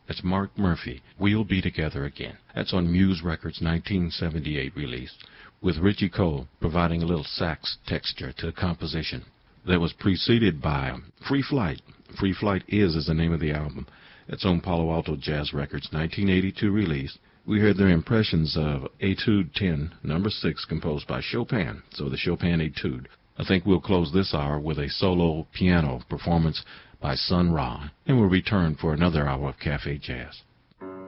That's Mark Murphy, We'll Be Together Again. That's on Muse Records' 1978 release, with Richie Cole providing a little sax texture to the composition. That was preceded by Free Flight. Free Flight is the name of the album. It's on Palo Alto Jazz Records' 1982 release. We heard their impressions of Etude 10, number 6, composed by Chopin, so the Chopin Etude. I think we'll close this hour with a solo piano performance by Sun Ra, and we'll return for another hour of Cafe Jazz.